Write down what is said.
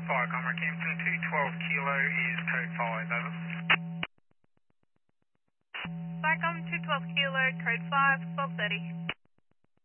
Firecom, Rockhampton 212 Kilo is code 5, over. Firecom 212 Kilo, code 5, 1230.